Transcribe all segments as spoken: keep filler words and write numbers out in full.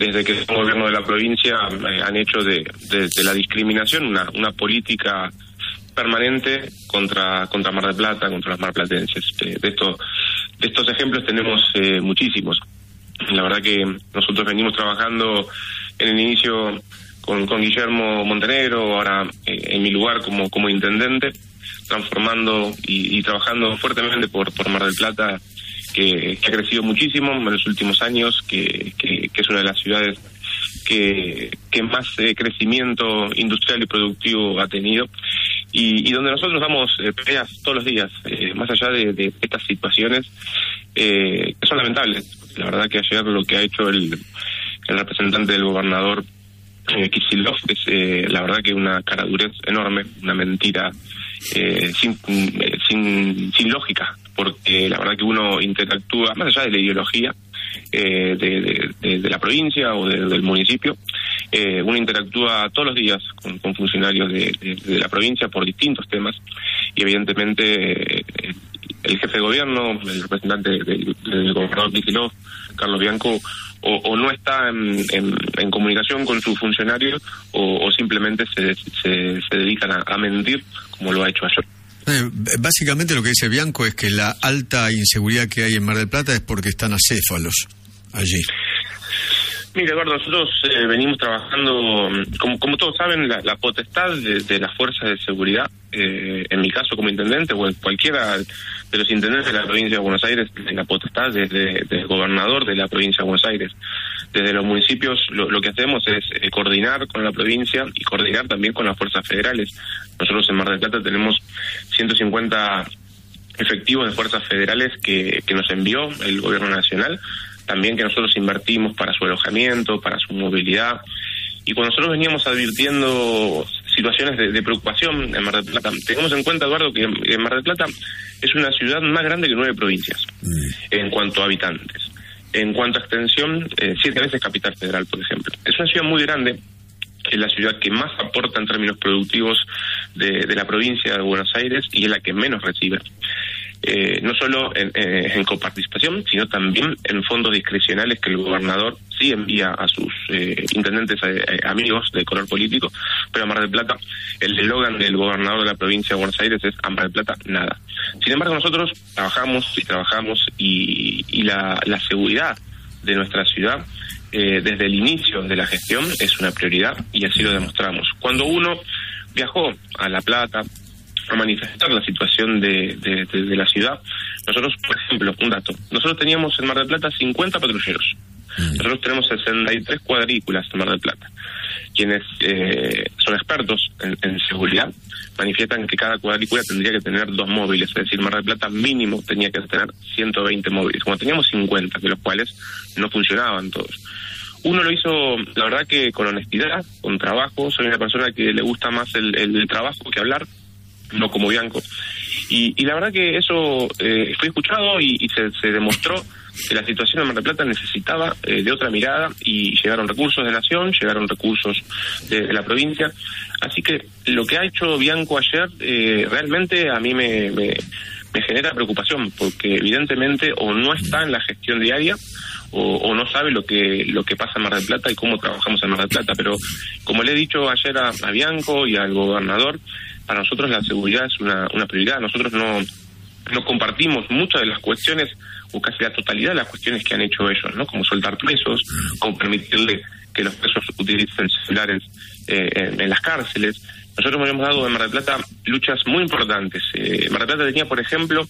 desde que es un gobierno de la provincia, eh, han hecho de, de, de la discriminación una, una política permanente contra contra Mar del Plata, contra los marplatenses. Eh, de, esto, de estos ejemplos tenemos eh, muchísimos. La verdad que nosotros venimos trabajando en el inicio con, con Guillermo Montenegro, ahora eh, en mi lugar como, como intendente, transformando y, y trabajando fuertemente por, por Mar del Plata, que, que ha crecido muchísimo en los últimos años, que, que, que es una de las ciudades que, que más eh, crecimiento industrial y productivo ha tenido, y, y donde nosotros damos eh, peleas todos los días, eh, más allá de, de estas situaciones eh, que son lamentables. La verdad que ayer lo que ha hecho el, el representante del gobernador eh, Kicillof es eh, la verdad que una caradurez enorme, una mentira eh, sin, eh, sin sin lógica, porque la verdad que uno interactúa más allá de la ideología eh, de, de, de, de la provincia o de, del municipio, eh, uno interactúa todos los días con, con funcionarios de, de, de la provincia por distintos temas, y evidentemente eh, el jefe de gobierno, el representante del, del gobernador Kicillof, Carlos Bianco, o, o no está en, en, en comunicación con sus funcionarios, o, o simplemente se, se, se dedican a, a mentir, como lo ha hecho ayer. Eh, básicamente lo que dice Bianco es que la alta inseguridad que hay en Mar del Plata es porque están acéfalos allí. Mire, Eduardo, nosotros eh, venimos trabajando, como, como todos saben, la, la potestad de, de las fuerzas de seguridad, eh, en mi caso como intendente, o en cualquiera de los intendentes de la provincia de Buenos Aires, la potestad desde del gobernador de la provincia de Buenos Aires. Desde los municipios lo, lo que hacemos es eh, coordinar con la provincia y coordinar también con las fuerzas federales. Nosotros en Mar del Plata tenemos ciento cincuenta efectivos de fuerzas federales que, que nos envió el gobierno nacional, también que nosotros invertimos para su alojamiento, para su movilidad, y cuando nosotros veníamos advirtiendo situaciones de, de preocupación en Mar del Plata, tengamos en cuenta, Eduardo, que en Mar del Plata es una ciudad más grande que nueve provincias mm. en cuanto a habitantes. En cuanto a extensión, eh, siete veces capital federal, por ejemplo. Es una ciudad muy grande, es la ciudad que más aporta en términos productivos de, de la provincia de Buenos Aires, y es la que menos recibe. Eh, no solo en, eh, en coparticipación, sino también en fondos discrecionales que el gobernador sí envía a sus eh, intendentes eh, amigos de color político, pero a Mar del Plata, el eslogan del gobernador de la provincia de Buenos Aires es: a Mar del Plata, nada. Sin embargo, nosotros trabajamos y trabajamos, y, y la, la seguridad de nuestra ciudad, eh, desde el inicio de la gestión, es una prioridad, y así lo demostramos. Cuando uno viajó a La Plata a manifestar la situación de, de, de, de la ciudad, nosotros, por ejemplo, un dato, nosotros teníamos en Mar del Plata cincuenta patrulleros, nosotros tenemos sesenta y tres cuadrículas en Mar del Plata. Quienes eh, son expertos en, en seguridad manifiestan que cada cuadrícula tendría que tener dos móviles, es decir, Mar del Plata mínimo tenía que tener ciento veinte móviles, como teníamos cincuenta, de los cuales no funcionaban todos. Uno lo hizo, la verdad que con honestidad, con trabajo. Soy una persona que le gusta más el, el, el trabajo que hablar, no como Bianco, y, y la verdad que eso eh, fue escuchado, y, y se, se demostró que la situación de Mar del Plata necesitaba eh, de otra mirada, y llegaron recursos de Nación, llegaron recursos de, de la provincia. Así que lo que ha hecho Bianco ayer eh, realmente a mí me, me, me genera preocupación, porque evidentemente o no está en la gestión diaria, o, o no sabe lo que lo que pasa en Mar del Plata y cómo trabajamos en Mar del Plata. Pero como le he dicho ayer a, a Bianco y al gobernador, para nosotros la seguridad es una, una prioridad. Nosotros no, no compartimos muchas de las cuestiones, o casi la totalidad de las cuestiones que han hecho ellos, ¿no? Como soltar presos, como permitirle que los presos utilicen celulares eh, en, en las cárceles. Nosotros nos hemos dado en Mar del Plata luchas muy importantes. Eh, Mar del Plata tenía, por ejemplo,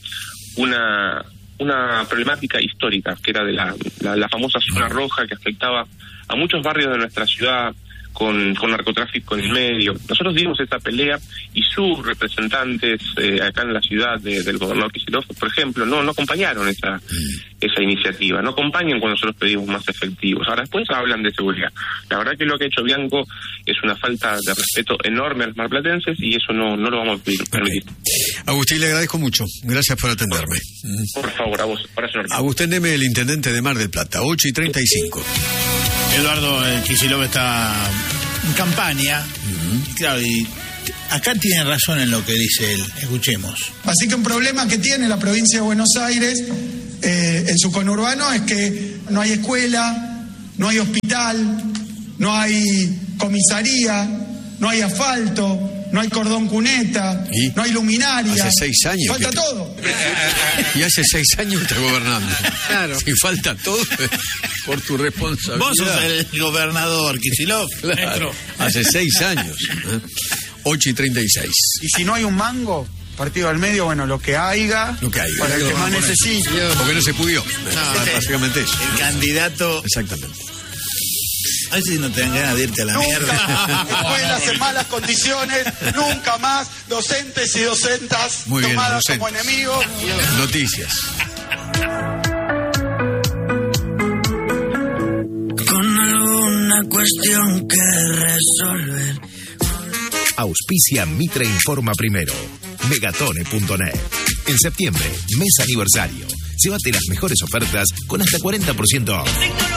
una una problemática histórica, que era de la, la, la famosa zona roja, que afectaba a muchos barrios de nuestra ciudad, con, con narcotráfico en el medio. Nosotros dimos esa pelea, y sus representantes eh, acá en la ciudad de, del gobernador Kicillof, por ejemplo, no no acompañaron esa esa iniciativa, no acompañan cuando nosotros pedimos más efectivos. Ahora después hablan de seguridad. La verdad que lo que ha hecho Bianco es una falta de respeto enorme a los marplatenses, y eso no no lo vamos a permitir. Okay. Agustín, le agradezco mucho. Gracias por atenderme. Por favor, a vos. Agustín Neme, el intendente de Mar del Plata, ocho y treinta y cinco. Eduardo, el Kicillof está en campaña, uh-huh. y claro, y acá tiene razón en lo que dice él. Escuchemos. Así que un problema que tiene la provincia de Buenos Aires eh, en su conurbano es que no hay escuela, no hay hospital, no hay comisaría, no hay asfalto, no hay cordón cuneta, ¿Y? no hay luminaria. Hace seis años. Falta que... todo. Y hace seis años está gobernando. Claro. Si falta todo, por tu responsabilidad. Vos sos el gobernador, Kicillof. Claro. Hace seis años. ¿eh? ocho y treinta y seis. Y si no hay un mango, partido al medio, bueno, lo que haya, Lo que haya. para el que más necesite. Porque no se pudió. No, Básicamente eso. El candidato. Exactamente. A ver si no te dan ganas de irte a la Nunca, mierda. escuelas en malas condiciones, nunca más docentes y docentas Muy bien, tomadas docentes. como enemigos. Noticias. Con alguna cuestión que resolver. Auspicia Mitre Informa Primero. Megatone punto net. En septiembre, mes aniversario. Llévate las mejores ofertas con hasta cuarenta por ciento off.